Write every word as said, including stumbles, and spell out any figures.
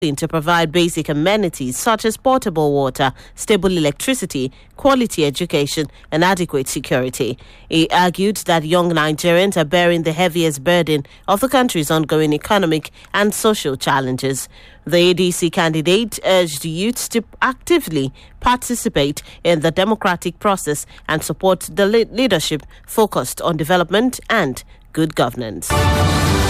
to provide basic amenities such as portable water, stable electricity, quality education, and adequate security. He argued that young Nigerians are bearing the heaviest burden of the country's ongoing economic and social challenges. The A D C candidate urged youths to actively participate in the democratic process and support the le- leadership focused on development and good governance.